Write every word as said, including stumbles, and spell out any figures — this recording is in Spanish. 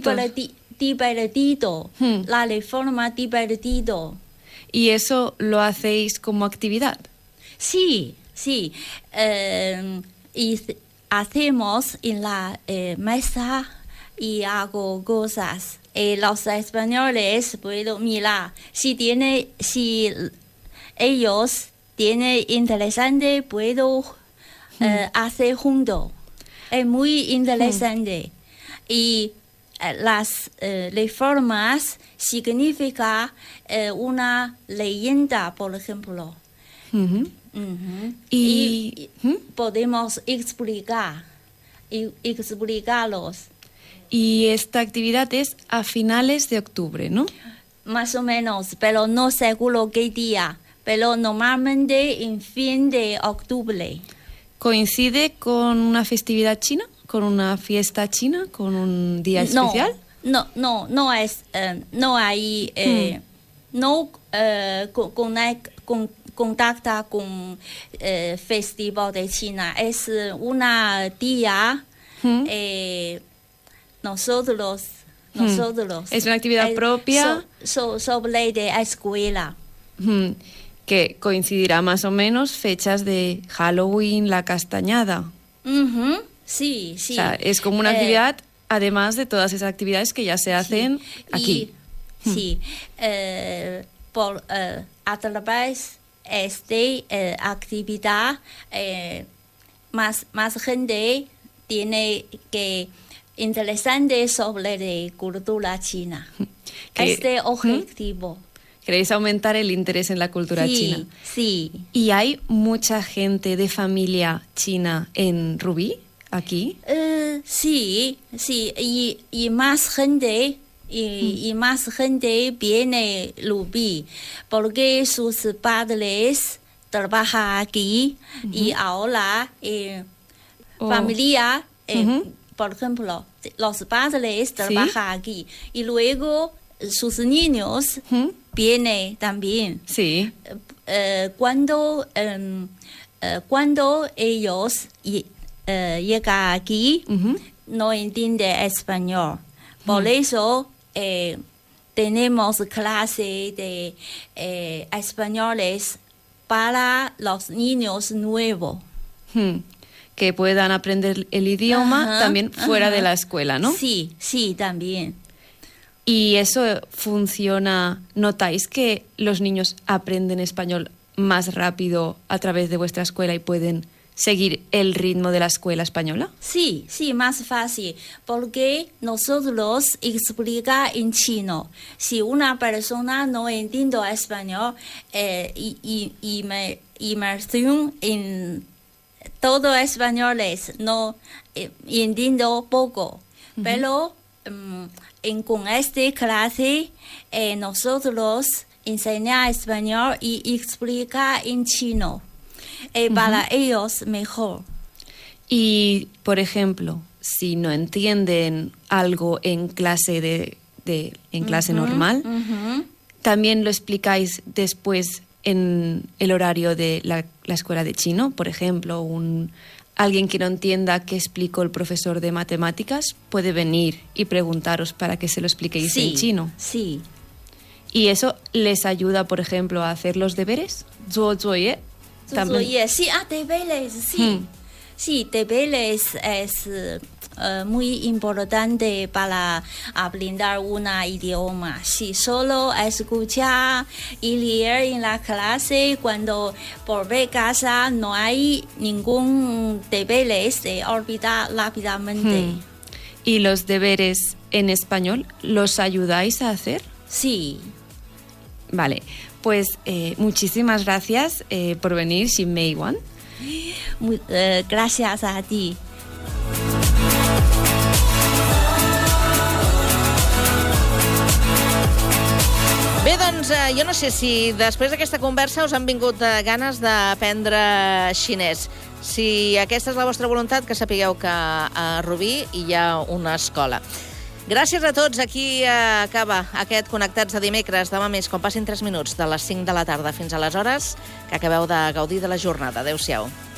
divertido, hmm. la reforma divertido. ¿Y eso lo hacéis como actividad? Sí, sí. Eh, y hacemos en la eh, mesa y hago cosas. Eh, los españoles puedo mirar si tiene, si ellos tienen interesante, puedo eh, hmm. hacer juntos. Es muy interesante. Hmm. Y eh, las eh, reformas significa eh, una leyenda, por ejemplo. Uh-huh. Uh-huh. Y, y ¿hmm? podemos explicar, y, explicarlos. Y esta actividad es a finales de octubre, ¿no? Más o menos, pero no seguro qué día, pero normalmente en fin de octubre. ¿Coincide con una festividad china? ¿Con una fiesta china? ¿Con un día especial? No, no, no es, uh, no hay, eh, hmm. no uh, con, con, contacta con el uh, Festival de China. Es una día, hmm. eh, nosotros, hmm. nosotros. Es una actividad eh, propia. So, so, sobre de escuela. Hmm. Que coincidirá más o menos fechas de Halloween, la castañada. Uh-huh. Sí, sí. O sea, es como una eh, actividad, además de todas esas actividades que ya se hacen sí. aquí. Y, hmm. Sí, eh, por, eh, a través de esta eh, actividad, eh, más, más gente tiene que interesante sobre la cultura china. Que, este objetivo. ¿hmm? ¿Queréis aumentar el interés en la cultura sí, china? Sí. ¿Y hay mucha gente de familia china en Rubí, aquí? Uh, sí, sí. Y, y más gente, y, mm. y más gente viene a Rubí, porque sus padres trabajan aquí, uh-huh. y ahora eh, oh. familia, eh, uh-huh. por ejemplo, los padres trabajan ¿sí? aquí, y luego sus niños uh-huh. vienen también. Sí. Uh, cuando, um, uh, cuando ellos y, uh, llegan aquí, uh-huh. no entienden español. Por uh-huh. eso eh, tenemos clase de eh, españoles para los niños nuevos. Uh-huh. Que puedan aprender el idioma uh-huh. también fuera uh-huh. de la escuela, ¿no? Sí, sí, también. ¿Y eso funciona? ¿Notáis que los niños aprenden español más rápido a través de vuestra escuela y pueden seguir el ritmo de la escuela española? Sí, sí, más fácil, porque nosotros explicamos en chino. Si una persona no entiende español, eh, y, y, y me inmersión en todo españoles, no eh, entiendo poco, uh-huh. pero um, en, con esta clase eh, nosotros enseñamos español y explicamos en chino. Eh, uh-huh. Para ellos mejor. Y, por ejemplo, si no entienden algo en clase de, de en clase uh-huh. normal, uh-huh. ¿también lo explicáis después en el horario de la, la escuela de chino? Por ejemplo, un alguien que no entienda qué explicó el profesor de matemáticas puede venir y preguntaros para que se lo expliquéis sí, en chino. Sí. ¿Y eso les ayuda, por ejemplo, a hacer los deberes? ¿Zuo-zuo-ye? También. Sí, ah, deberes, sí. Hmm. Sí, deberes es uh, muy importante para aprender un idioma. Si solo escuchar y leer en la clase, cuando por ver casa no hay ningún deber, se olvida rápidamente. Hmm. ¿Y los deberes en español los ayudáis a hacer? Sí. Vale. Pues eh, muchísimas gracias eh, por venir, Xin Mei Wan. Muy, eh, gracias a ti. Bé, doncs eh, jo no sé si després d'aquesta conversa us han vingut eh, ganes d'aprendre xinès. Si aquesta és la vostra voluntat, que sapigueu que a Rubí hi ha una escola. Gràcies a tots. Aquí acaba aquest Connectats de dimecres. Demà més, quan passin tres minuts de les cinc de la tarda fins a les hores que acabeu de gaudir de la jornada. Adéu-siau.